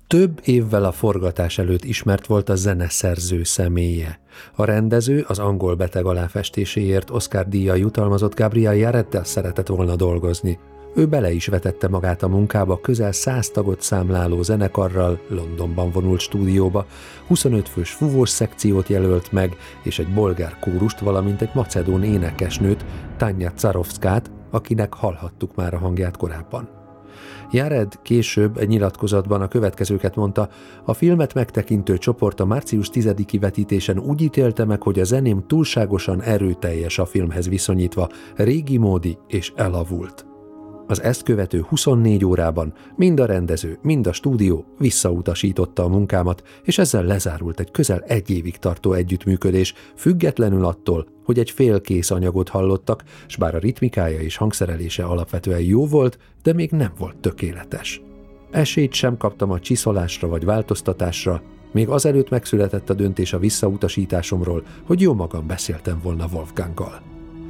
Több évvel a forgatás előtt ismert volt a zeneszerző személye. A rendező az Angol beteg aláfestéséért Oscar-díjjal jutalmazott Gabriel Yaredtel szeretett volna dolgozni. Ő bele is vetette magát a munkába, közel 100 tagot számláló zenekarral Londonban vonult stúdióba, 25 fős fúvós szekciót jelölt meg, és egy bolgár kórust, valamint egy macedón énekesnőt, Tanya Carovszkát, akinek hallhattuk már a hangját korábban. Jared később egy nyilatkozatban a következőket mondta: a filmet megtekintő csoport a március 10-i vetítésen úgy ítélte meg, hogy a zeném túlságosan erőteljes a filmhez viszonyítva, régi módi és elavult. Az ezt követő 24 órában mind a rendező, mind a stúdió visszautasította a munkámat, és ezzel lezárult egy közel 1 évig tartó együttműködés, függetlenül attól, hogy egy félkész anyagot hallottak, s bár a ritmikája és hangszerelése alapvetően jó volt, de még nem volt tökéletes. Esélyt sem kaptam a csiszolásra vagy változtatásra, még azelőtt megszületett a döntés a visszautasításomról, hogy jó magam beszéltem volna Wolfganggal.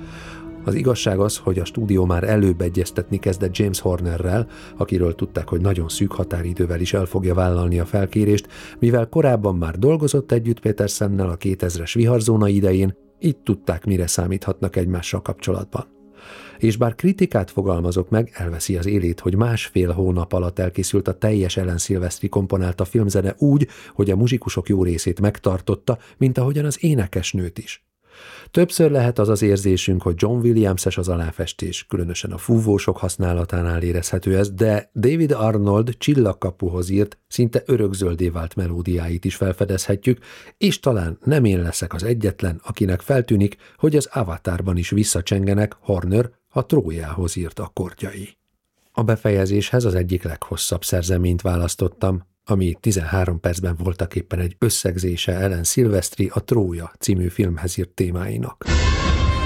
Az igazság az, hogy a stúdió már előbb egyeztetni kezdett James Hornerrel, akiről tudták, hogy nagyon szűk határidővel is el fogja vállalni a felkérést, mivel korábban már dolgozott együtt Petersennel a 2000-es viharzóna idején, így tudták, mire számíthatnak egymással kapcsolatban. És bár kritikát fogalmazok meg, elveszi az élét, hogy 1,5 hónap alatt elkészült a teljes Alan Silvestri komponálta filmzene úgy, hogy a muzsikusok jó részét megtartotta, mint ahogyan az énekesnőt is. Többször lehet az az érzésünk, hogy John Williams-es az aláfestés, különösen a fúvósok használatánál érezhető ez, de David Arnold Csillagkapuhoz írt, szinte örökzöldé vált melódiáit is felfedezhetjük, és talán nem én leszek az egyetlen, akinek feltűnik, hogy az Avatarban is visszacsengenek Horner a Trójához írt akkordjai. A befejezéshez az egyik leghosszabb szerzeményt választottam, ami 13 percben voltaképpen egy összegzése Alan Silvestri a Trója című filmhez írt témáinak.